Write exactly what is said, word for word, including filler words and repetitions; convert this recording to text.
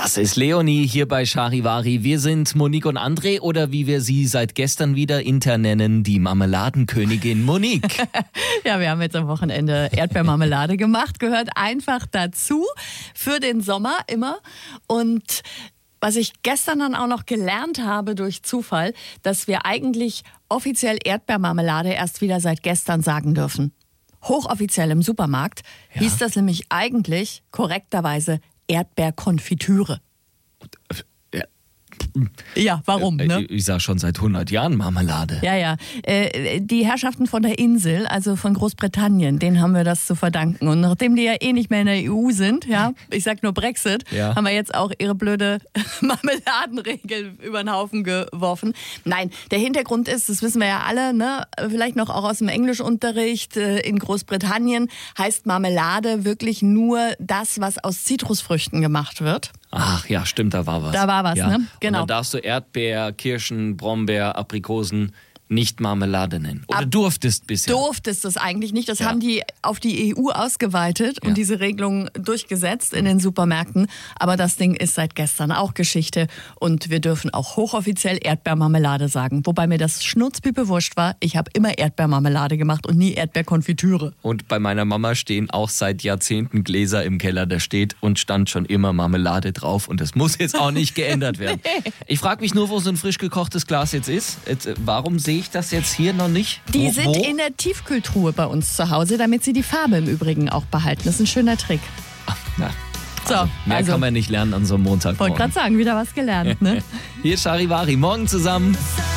Das ist Leonie hier bei Charivari. Wir sind Monique und André oder wie wir sie seit gestern wieder intern nennen, die Marmeladenkönigin Monique. Ja, wir haben jetzt am Wochenende Erdbeermarmelade gemacht. Gehört einfach dazu für den Sommer immer. Und was ich gestern dann auch noch gelernt habe durch Zufall, dass wir eigentlich offiziell Erdbeermarmelade erst wieder seit gestern sagen dürfen. Hochoffiziell im Supermarkt ja. hieß das nämlich eigentlich korrekterweise Erdbeerkonfitüre. Ja. Ja, warum? Ne? Ich sag schon seit hundert Jahren Marmelade. Ja, ja. Äh, die Herrschaften von der Insel, also von Großbritannien, denen haben wir das zu verdanken. Und nachdem die ja eh nicht mehr in der E U sind, ja, ich sag nur Brexit, ja. haben wir jetzt auch ihre blöde Marmeladenregel über den Haufen geworfen. Nein, der Hintergrund ist, das wissen wir ja alle, ne, vielleicht noch auch aus dem Englischunterricht, äh, in Großbritannien heißt Marmelade wirklich nur das, was aus Zitrusfrüchten gemacht wird. Ach ja, stimmt, da war was. Da war was, ja. ne? Genau. Und dann darfst du Erdbeer, Kirschen, Brombeer, Aprikosen nicht Marmelade nennen. Oder Ab durftest bisher. Durftest es eigentlich nicht. Das ja. haben die auf die E U ausgeweitet und ja. diese Regelung durchgesetzt in den Supermärkten. Aber das Ding ist seit gestern auch Geschichte. Und wir dürfen auch hochoffiziell Erdbeermarmelade sagen. Wobei mir das schnurzpiepe wurscht war. Ich habe immer Erdbeermarmelade gemacht und nie Erdbeerkonfitüre. Und bei meiner Mama stehen auch seit Jahrzehnten Gläser im Keller. Da steht und stand schon immer Marmelade drauf. Und das muss jetzt auch nicht geändert werden. nee. Ich frage mich nur, wo so ein frisch gekochtes Glas jetzt ist. Jetzt, warum sehe ich das jetzt hier noch nicht? Die wo, sind wo? in der Tiefkühltruhe bei uns zu Hause, damit sie die Farbe im Übrigen auch behalten. Das ist ein schöner Trick. Ach, na. So, also, mehr also, kann man nicht lernen an so einem Montagmorgen. Wollte gerade sagen, wieder was gelernt, ne? Hier Charivari, morgen zusammen.